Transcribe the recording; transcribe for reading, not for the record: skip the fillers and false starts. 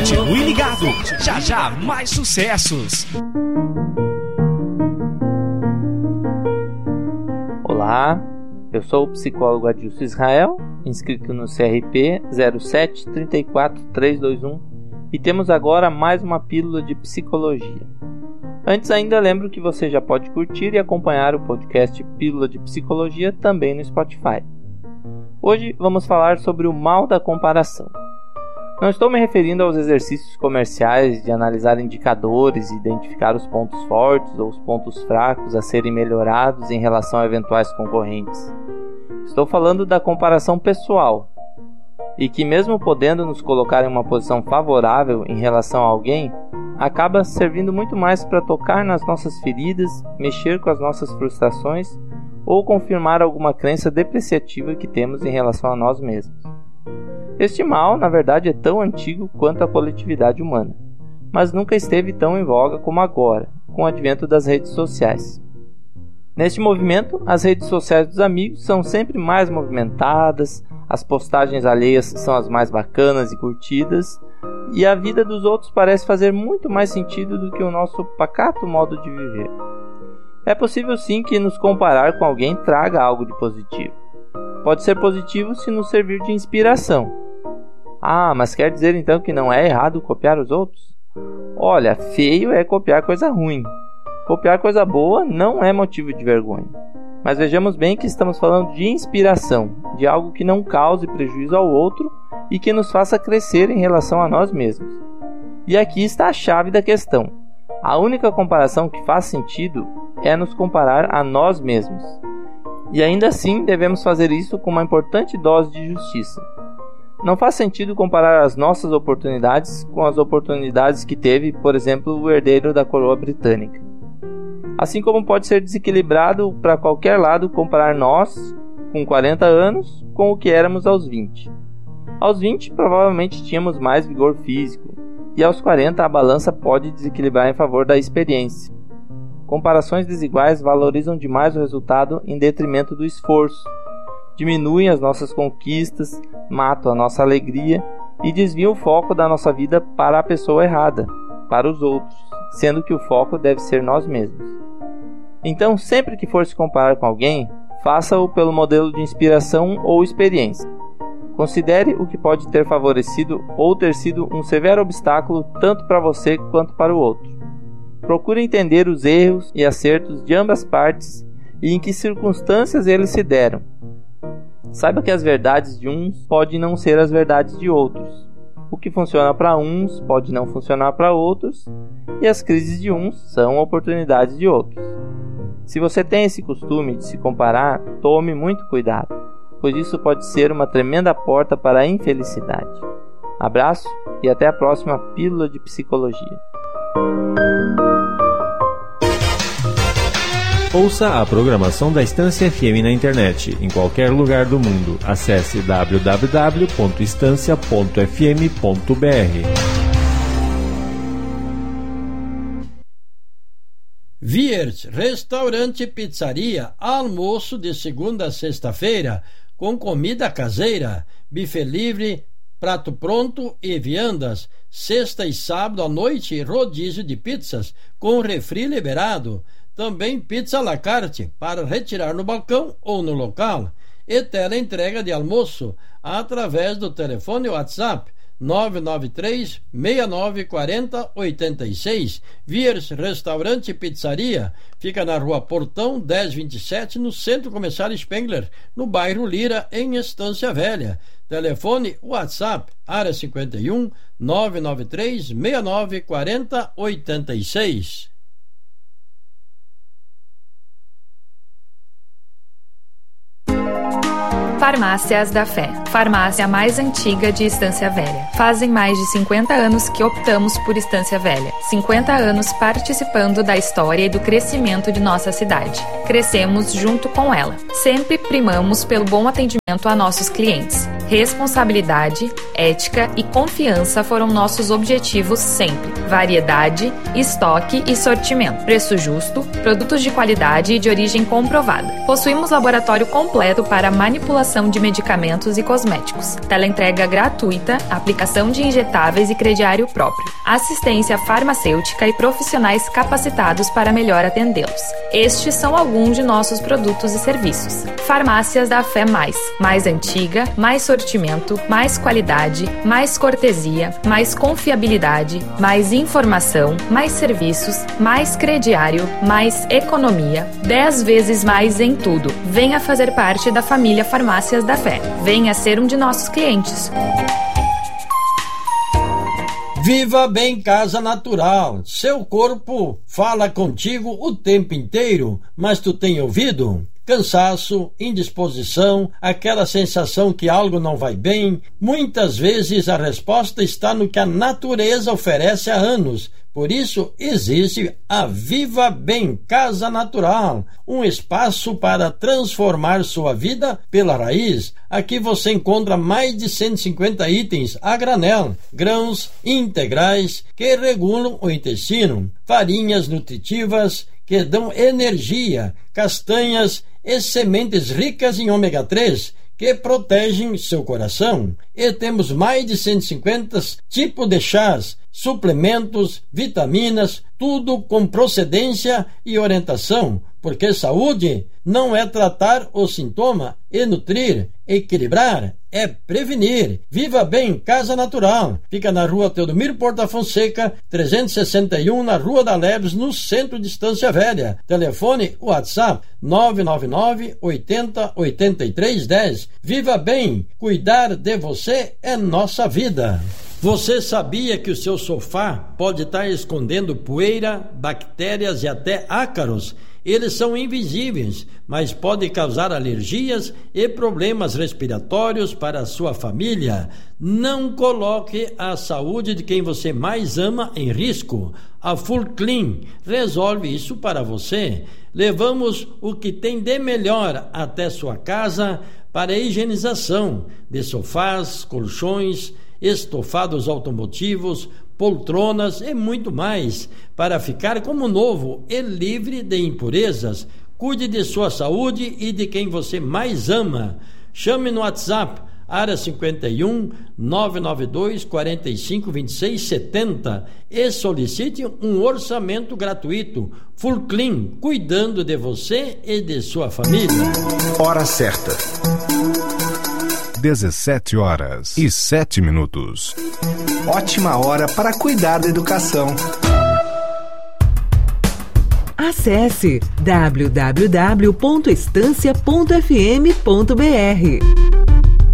Continue ligado, já já mais sucessos. Olá, eu sou o psicólogo Adilson Israel, inscrito no CRP 0734321 e temos agora mais uma pílula de psicologia. Antes ainda lembro que você já pode curtir e acompanhar o podcast Pílula de Psicologia também no Spotify. Hoje vamos falar sobre o mal da comparação. Não estou me referindo aos exercícios comerciais de analisar indicadores e identificar os pontos fortes ou os pontos fracos a serem melhorados em relação a eventuais concorrentes. Estou falando da comparação pessoal, e que mesmo podendo nos colocar em uma posição favorável em relação a alguém, acaba servindo muito mais para tocar nas nossas feridas, mexer com as nossas frustrações ou confirmar alguma crença depreciativa que temos em relação a nós mesmos. Este mal, na verdade, é tão antigo quanto a coletividade humana, mas nunca esteve tão em voga como agora, com o advento das redes sociais. Neste movimento, as redes sociais dos amigos são sempre mais movimentadas, as postagens alheias são as mais bacanas e curtidas, e a vida dos outros parece fazer muito mais sentido do que o nosso pacato modo de viver. É possível sim que nos comparar com alguém traga algo de positivo. Pode ser positivo se nos servir de inspiração. Ah, mas quer dizer então que não é errado copiar os outros? Olha, feio é copiar coisa ruim. Copiar coisa boa não é motivo de vergonha. Mas vejamos bem que estamos falando de inspiração, de algo que não cause prejuízo ao outro e que nos faça crescer em relação a nós mesmos. E aqui está a chave da questão. A única comparação que faz sentido é nos comparar a nós mesmos. E ainda assim devemos fazer isso com uma importante dose de justiça. Não faz sentido comparar as nossas oportunidades com as oportunidades que teve, por exemplo, o herdeiro da coroa britânica. Assim como pode ser desequilibrado para qualquer lado comparar nós, com 40 anos, com o que éramos aos 20. Aos 20, provavelmente tínhamos mais vigor físico, e aos 40 a balança pode desequilibrar em favor da experiência. Comparações desiguais valorizam demais o resultado em detrimento do esforço, diminuem as nossas conquistas, matam a nossa alegria e desviam o foco da nossa vida para a pessoa errada, para os outros, sendo que o foco deve ser nós mesmos. Então, sempre que for se comparar com alguém, faça-o pelo modelo de inspiração ou experiência. Considere o que pode ter favorecido ou ter sido um severo obstáculo tanto para você quanto para o outro. Procure entender os erros e acertos de ambas partes e em que circunstâncias eles se deram. Saiba que as verdades de uns podem não ser as verdades de outros. O que funciona para uns pode não funcionar para outros, e as crises de uns são oportunidades de outros. Se você tem esse costume de se comparar, tome muito cuidado, pois isso pode ser uma tremenda porta para a infelicidade. Abraço e até a próxima Pílula de Psicologia. Ouça a programação da Estância FM na internet, em qualquer lugar do mundo. Acesse www.estancia.fm.br. Wirt, restaurante e pizzaria, almoço de segunda a sexta-feira, com comida caseira, buffet livre, prato pronto e viandas. Sexta e sábado à noite, rodízio de pizzas, com refri liberado. Também pizza à la carte, para retirar no balcão ou no local. E teleentrega de almoço, através do telefone WhatsApp 993 69 40 86. Viers Restaurante e Pizzaria fica na Rua Portão 1027, no Centro Comercial Spengler, no bairro Lira, em Estância Velha. Telefone WhatsApp área 51 993 69 40 86. Farmácias da Fé, farmácia mais antiga de Estância Velha. Fazem mais de 50 anos que optamos por Estância Velha. 50 anos participando da história e do crescimento de nossa cidade. Crescemos junto com ela. Sempre primamos pelo bom atendimento a nossos clientes. Responsabilidade, ética e confiança foram nossos objetivos sempre. Variedade, estoque e sortimento. Preço justo, produtos de qualidade e de origem comprovada. Possuímos laboratório completo para manipulação de medicamentos e cosméticos. Teleentrega gratuita, aplicação de injetáveis e crediário próprio. Assistência farmacêutica e profissionais capacitados para melhor atendê-los. Estes são alguns de nossos produtos e serviços. Farmácias da Fé mais antiga, mais sortimento, mais qualidade, mais cortesia, mais confiabilidade, mais informação, mais serviços, mais crediário, mais economia, 10 vezes mais em tudo. Venha fazer parte da família Farmácias da Fé. Venha ser um de nossos clientes. Viva Bem Casa Natural. Seu corpo fala contigo o tempo inteiro, mas tu tem ouvido? Cansaço, indisposição, aquela sensação que algo não vai bem. Muitas vezes a resposta está no que a natureza oferece há anos. Por isso existe a Viva Bem Casa Natural, um espaço para transformar sua vida pela raiz. Aqui você encontra mais de 150 itens a granel, grãos integrais que regulam o intestino, farinhas nutritivas que dão energia, castanhas e sementes ricas em ômega 3 que protegem seu coração. E temos mais de 150 tipos de chás, suplementos, vitaminas, tudo com procedência e orientação, porque saúde não é tratar o sintoma e nutrir, equilibrar, é prevenir. Viva Bem Casa Natural. Fica na rua Teodomiro Porta Fonseca, 361, na Rua da Leves, no centro de Estância Velha. Telefone WhatsApp 999 80 83 10. Viva Bem, cuidar de você é nossa vida. Você sabia que o seu sofá pode estar escondendo poeira, bactérias e até ácaros? Eles são invisíveis, mas podem causar alergias e problemas respiratórios para a sua família. Não coloque a saúde de quem você mais ama em risco. A Full Clean resolve isso para você. Levamos o que tem de melhor até sua casa para a higienização de sofás, colchões, estofados automotivos, poltronas e muito mais, para ficar como novo e livre de impurezas. Cuide de sua saúde e de quem você mais ama. Chame no WhatsApp, área 51 992 45 26 70 e solicite um orçamento gratuito. Full Clean, cuidando de você e de sua família. Hora certa. 17h07. Ótima hora para cuidar da educação. Acesse www.estancia.fm.br.